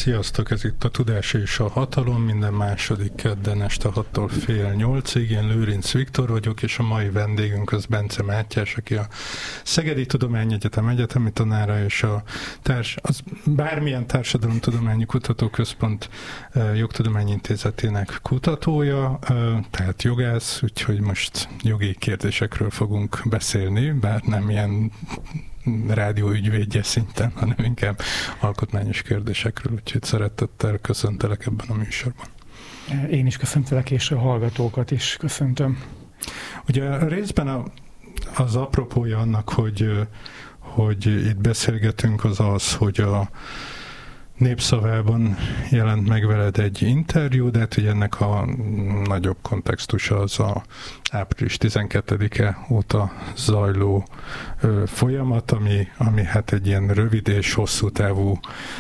Sziasztok, ez itt a Tudás és a Hatalom, minden második kedden este 6-tól fél 8-ig. Én Lőrinc Viktor vagyok, és a mai vendégünk az Bence Mátyás, aki a Szegedi Tudományegyetem egyetemi tanára, és az bármilyen társadalomtudományi kutatóközpont jogtudományi intézetének kutatója, tehát jogász, úgyhogy most jogi kérdésekről fogunk beszélni, bár nem ilyen rádióügyvédje szinten, hanem inkább alkotmányos kérdésekről, úgyhogy szeretettel köszöntelek ebben a műsorban. Én is köszöntelek, és a hallgatókat is köszöntöm. Ugye részben az apropója annak, hogy itt beszélgetünk, az, hogy a Népszavában jelent meg veled egy interjú, de hát ugye ennek a nagyobb kontextusa az a április 12-e óta zajló folyamat, ami hát egy ilyen rövid és hosszú távú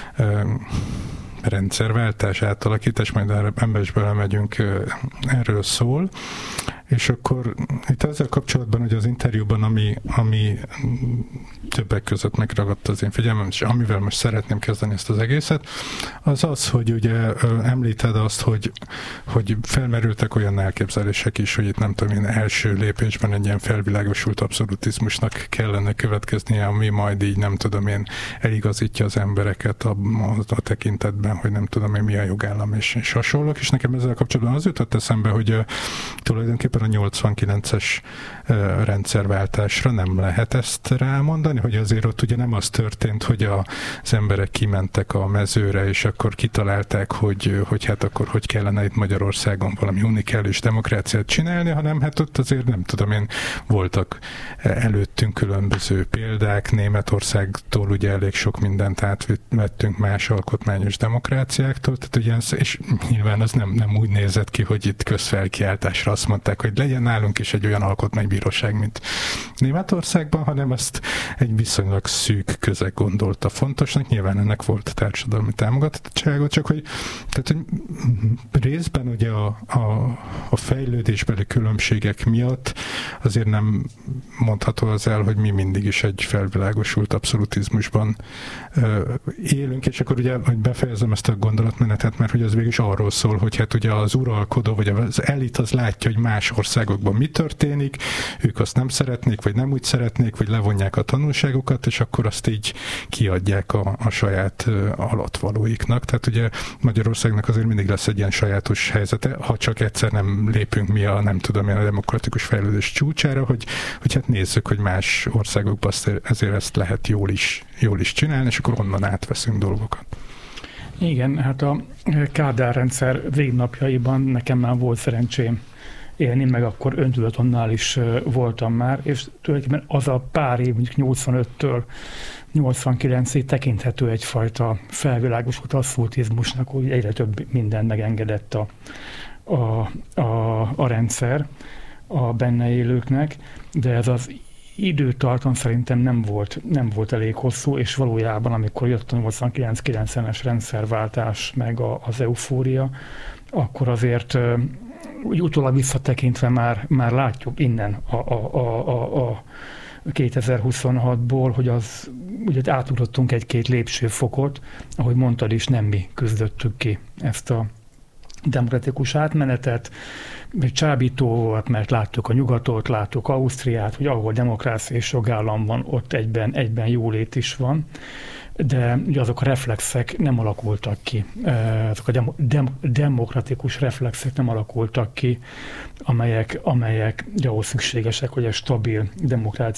rendszerváltás, átalakítás, majd ebbe is belemegyünk, erről szól. És akkor itt ezzel kapcsolatban, hogy az interjúban, ami többek között megragadta az én figyelmem, és amivel most szeretném kezdeni ezt az egészet, az, hogy ugye említed azt, hogy felmerültek olyan elképzelések is, hogy itt nem tudom én, első lépésben egy ilyen felvilágosult abszolutizmusnak kellene következnie, ami majd így nem tudom én eligazítja az embereket a tekintetben, hogy nem tudom én mi a jogállam és hasonlók, és nekem ezzel kapcsolatban az jutott eszembe, hogy tulajdonképpen a 89-es rendszerváltásra nem lehet ezt rámondani, hogy azért ott ugye nem az történt, hogy az emberek kimentek a mezőre, és akkor kitalálták, hogy hát akkor hogy kellene itt Magyarországon valami unikális demokráciát csinálni, hanem hát ott azért nem tudom én, voltak előttünk különböző példák, Németországtól ugye elég sok mindent átvettünk más alkotmányos demokráciáktól, tehát ugye, és nyilván az nem úgy nézett ki, hogy itt közfelkiáltásra azt mondták, hogy legyen nálunk is egy olyan alkotmánybíróság, mint Németországban, hanem ezt egy viszonylag szűk közeg gondolta fontosnak. Nyilván ennek volt társadalmi támogatottsága, csak hogy részben ugye a fejlődésbeli különbségek miatt azért nem mondható az el, hogy mi mindig is egy felvilágosult abszolutizmusban élünk, és akkor ugye, hogy befejezem ezt a gondolatmenetet, mert hogy az végig is arról szól, hogy hát ugye az uralkodó, vagy az elit az látja, hogy más országokban mi történik, ők azt nem szeretnék, vagy nem úgy szeretnék, vagy levonják a tanulságokat, és akkor azt így kiadják a saját alattvalóiknak. Tehát ugye Magyarországnak azért mindig lesz egy ilyen sajátos helyzete, ha csak egyszer nem lépünk mi a demokratikus fejlődés csúcsára, hogy hát nézzük, hogy más országokban ezért ezt lehet jól is csinálni, és akkor onnan átveszünk dolgokat. Igen, hát a Kádár rendszer végnapjaiban nekem már volt szerencsém élni, meg akkor öntudatonnál is voltam már, és tulajdonképpen az a pár év, mondjuk 85-től 89-ig tekinthető egyfajta felvilágosult abszolutizmusnak, hogy egyre több minden megengedett a rendszer a benne élőknek, de ez az időtartam szerintem nem volt elég hosszú, és valójában, amikor jött a 89-90-es rendszerváltás, meg az eufória, akkor azért úgy utólag visszatekintve már látjuk innen a 2026-ból, hogy ugye átugrottunk egy-két lépcsőfokot, ahogy mondtad is, nem mi küzdöttük ki ezt a demokratikus átmenetet, csábító volt, mert láttuk a nyugatot, láttuk Ausztriát, hogy ahol demokrácia és jogállam van, ott egyben jólét is van, de ugye azok a reflexek nem alakultak ki, azok a demokratikus reflexek nem alakultak ki, amelyek ahhoz szükségesek, hogy egy stabil demokrácia